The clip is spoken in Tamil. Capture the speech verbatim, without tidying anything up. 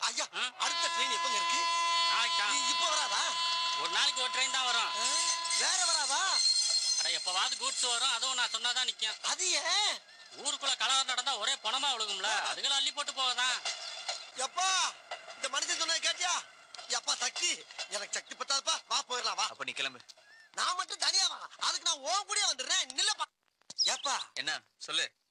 ஐயா அடுத்த ட்ரெயின் எப்பங்க இருக்கு? நாளைக்கு இப்போ வராதா? ஒரு நாளைக்கு ஒரு ட்ரெயின் தான் வரும். வேற வராதா? அட எப்பவாவது கூட்ஸ் வரும், அதுவும் நான் சொன்னாதான் நிக்கும். அது ஏன்? ஊருக்குள்ள கலவரம் நடந்தா ஒரே பணமா விழுகும்ல, அதுகளை அள்ளி போட்டு போகதான். எப்பா இந்த மனுஷன் சொன்னதை கேட்டியா? எப்பா சக்தி, எனக்கு சக்தி பத்தாதுப்பா, வா போயிடலாம் வா. அப்ப நீ கிளம்பு. நான் மட்டும் தனியா வா, அதுக்கு நான் ஓ கூடயே வந்துடுறேன். நில்லப்பா. ஏப்பா என்ன சொல்லு.